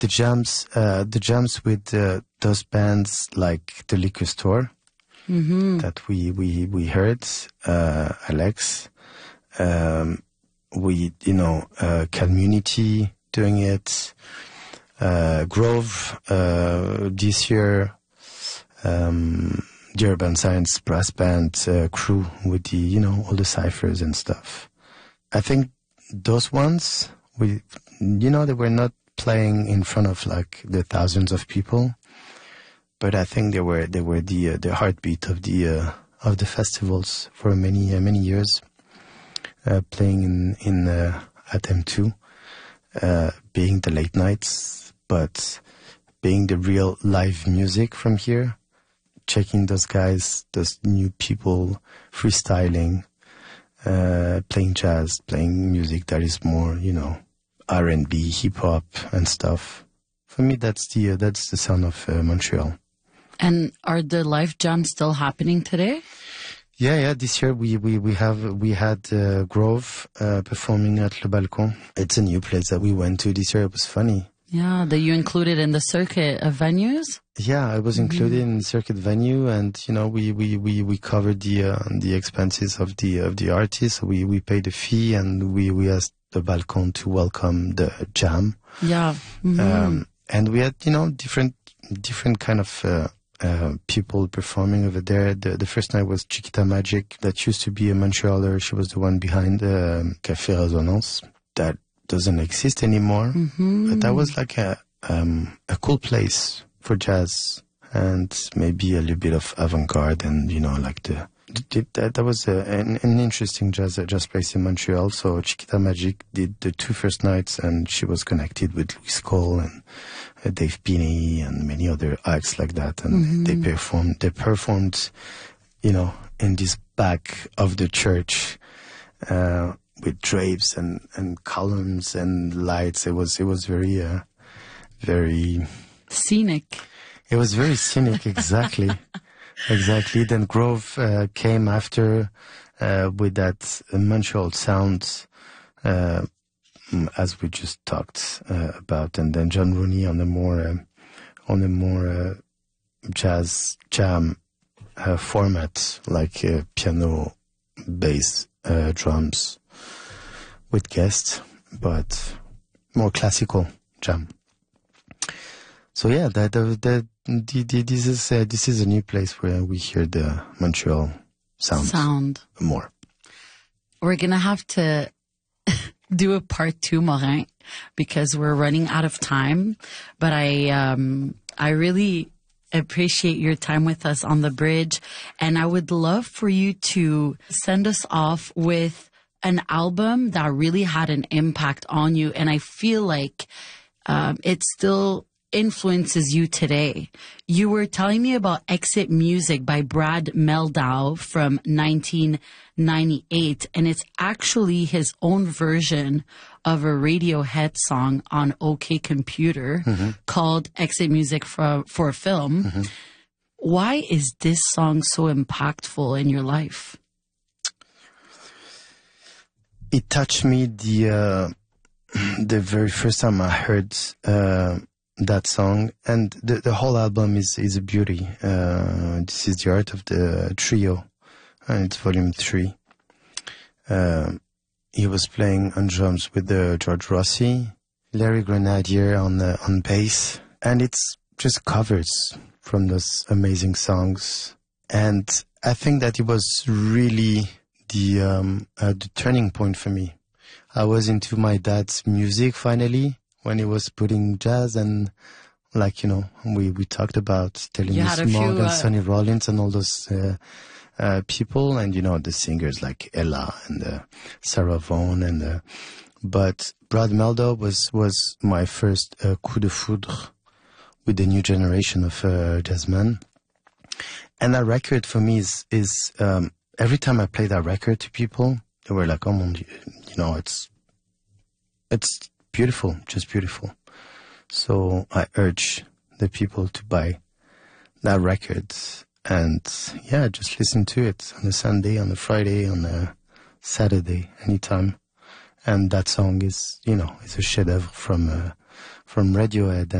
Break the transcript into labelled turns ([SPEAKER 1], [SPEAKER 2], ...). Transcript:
[SPEAKER 1] the jams with those bands like the Liquor Store that we heard, Alex. Community doing it, Grove this year, the Urban Science Brass Band crew with the all the ciphers and stuff. I think those ones they were not playing in front of like the thousands of people, but I think they were the heartbeat of the festivals for many years. Playing in at M2, being the late nights, but being the real live music from here, checking those guys, those new people, freestyling, playing jazz, playing music that is more, R&B, hip hop and stuff. For me, that's the sound of Montreal.
[SPEAKER 2] And are the live jams still happening today?
[SPEAKER 1] Yeah. This year we had Grove performing at Le Balcon. It's a new place that we went to this year. It was funny.
[SPEAKER 2] Yeah, that you included in the circuit of venues.
[SPEAKER 1] Yeah, I was included in the circuit venue, and we covered the expenses of the artist. We paid the fee, and we asked Le Balcon to welcome the jam.
[SPEAKER 2] Yeah,
[SPEAKER 1] and we had different kind of. People performing over there. The first night was Chiquita Magic, that used to be a Montrealer. She was the one behind Café Résonance. That doesn't exist anymore. But that was like a cool place for jazz and maybe a little bit of avant-garde and that was an interesting jazz place in Montreal. So Chiquita Magic did the 2 first nights, and she was connected with Louis Cole and Dave Pinney and many other acts like that. And they performed, in this back of the church with drapes and columns and lights. It was very, very
[SPEAKER 2] scenic.
[SPEAKER 1] It was very scenic, exactly. Exactly. Then Grove came after with that Montreal sound, as we just talked about, and then John Rooney on the more jazz jam format, like piano, bass, drums, with guests, but more classical jam. So yeah, this is a new place where we hear the Montreal sound more.
[SPEAKER 2] We're gonna have to do a part 2, Morin, because we're running out of time. But I really appreciate your time with us on the bridge, and I would love for you to send us off with an album that really had an impact on you, and I feel like it still influences you today. You were telling me about Exit Music by Brad Mehldau from 1998, and it's actually his own version of a Radiohead song on OK Computer called Exit Music for a Film. Why is this song so impactful in your life?
[SPEAKER 1] It touched me the very first time I heard that song, and the whole album is a beauty. This is the Art of the Trio, and it's volume 3. He was playing on drums with George Rossi, Larry Grenadier on bass, and it's just covers from those amazing songs. And I think that it was really the turning point for me. I was into my dad's music finally, when he was putting jazz, and we talked about Thelonious Monk and Sonny Rollins and all those people, and the singers like Ella and Sarah Vaughan, but Brad Mehldau was my first coup de foudre with the new generation of jazzmen. And that record for me is every time I play that record to people, they were like, "Oh mon Dieu, it's beautiful, just beautiful." So I urge the people to buy that record and just listen to it on a Sunday, on a Friday, on a Saturday, anytime. And that song is, it's a chef-d'œuvre from Radiohead.